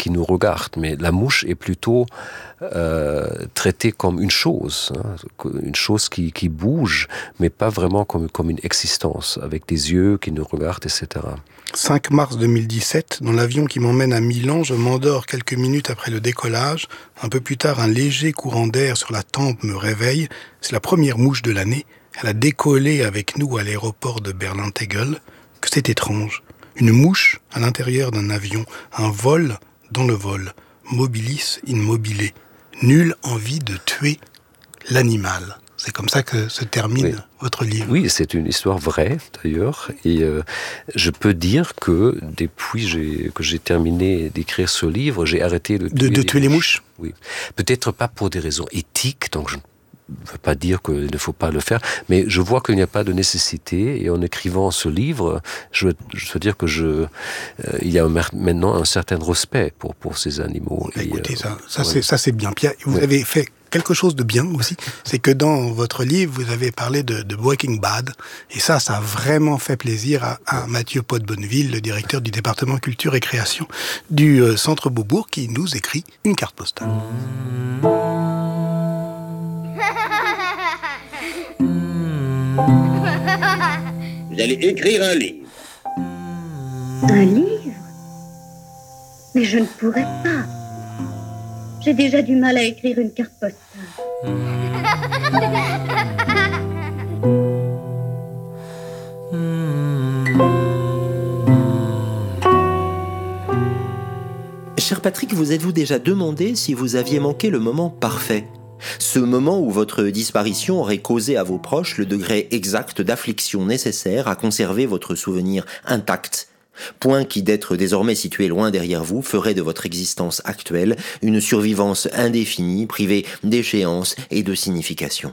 qui nous regarde. Mais la mouche est plutôt traitée comme une chose qui bouge, mais pas vraiment comme une existence, avec des yeux qui nous regardent, etc. 5 mars 2017, dans l'avion qui m'emmène à Milan, je m'endors quelques minutes après le décollage. Un peu plus tard, un léger courant d'air sur la tempe me réveille. C'est la première mouche de l'année. Elle a décollé avec nous à l'aéroport de Berlin-Tegel. Que c'est étrange. Une mouche à l'intérieur d'un avion. Un vol dans le vol. Mobilis in mobile. Nulle envie de tuer l'animal. C'est comme ça que se termine votre livre. Oui, c'est une histoire vraie, d'ailleurs. Et je peux dire que depuis que j'ai terminé d'écrire ce livre, j'ai arrêté de tuer les mouches. Oui. Peut-être pas pour des raisons éthiques, donc je ne veux pas dire qu'il ne faut pas le faire, mais je vois qu'il n'y a pas de nécessité. Et en écrivant ce livre, je veux dire que il y a maintenant un certain respect pour ces animaux. Écoutez, ça c'est bien. Pierre, vous avez fait quelque chose de bien aussi, c'est que dans votre livre, vous avez parlé de Breaking Bad, et ça a vraiment fait plaisir à Mathieu Pot-Bonneville, le directeur du département culture et création du Centre Beaubourg, qui nous écrit une carte postale. Vous allez écrire un livre. Un livre? Mais je ne pourrais pas. J'ai déjà du mal à écrire une carte postale. Cher Patrick, vous êtes-vous déjà demandé si vous aviez manqué le moment parfait ? Ce moment où votre disparition aurait causé à vos proches le degré exact d'affliction nécessaire à conserver votre souvenir intact. Point qui, d'être désormais situé loin derrière vous, ferait de votre existence actuelle une survivance indéfinie, privée d'échéance et de signification.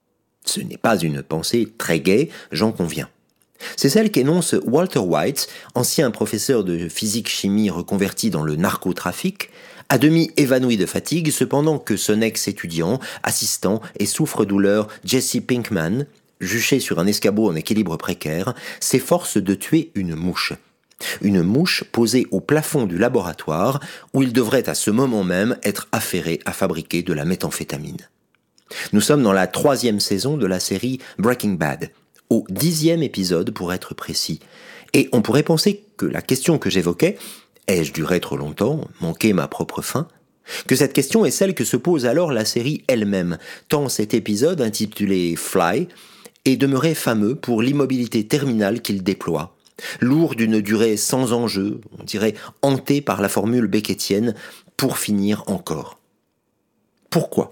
Ce n'est pas une pensée très gaie, j'en conviens. C'est celle qu'énonce Walter White, ancien professeur de physique-chimie reconverti dans le narcotrafic, à demi évanoui de fatigue, cependant que son ex-étudiant, assistant et souffre-douleur Jesse Pinkman, juché sur un escabeau en équilibre précaire, s'efforce de tuer une mouche. Une mouche posée au plafond du laboratoire où il devrait à ce moment même être affairé à fabriquer de la méthamphétamine. Nous sommes dans la 3e saison de la série Breaking Bad, au 10e épisode pour être précis, et on pourrait penser que la question que j'évoquais, ai-je duré trop longtemps, manqué ma propre fin, que cette question est celle que se pose alors la série elle-même, tant cet épisode intitulé Fly est demeuré fameux pour l'immobilité terminale qu'il déploie, lourd d'une durée sans enjeu, on dirait hanté par la formule beckettienne « pour finir encore ». Pourquoi ?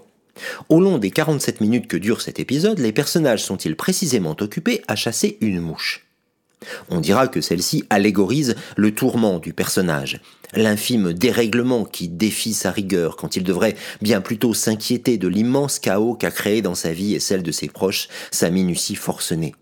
Au long des 47 minutes que dure cet épisode, les personnages sont-ils précisément occupés à chasser une mouche ? On dira que celle-ci allégorise le tourment du personnage, l'infime dérèglement qui défie sa rigueur quand il devrait bien plutôt s'inquiéter de l'immense chaos qu'a créé dans sa vie et celle de ses proches sa minutie forcenée.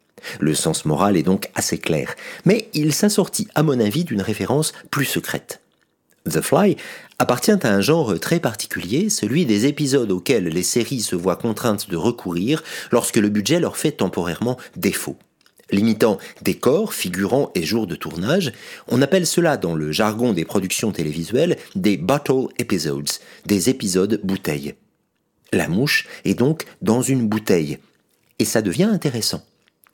Le sens moral est donc assez clair, mais il s'assortit à mon avis d'une référence plus secrète. The Fly appartient à un genre très particulier, celui des épisodes auxquels les séries se voient contraintes de recourir lorsque le budget leur fait temporairement défaut. Limitant décors, figurants et jours de tournage, on appelle cela dans le jargon des productions télévisuelles des bottle episodes, des épisodes bouteilles. La mouche est donc dans une bouteille, et ça devient intéressant.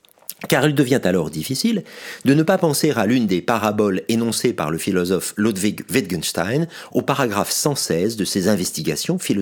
Car il devient alors difficile de ne pas penser à l'une des paraboles énoncées par le philosophe Ludwig Wittgenstein au paragraphe 116 de ses investigations philosophiques.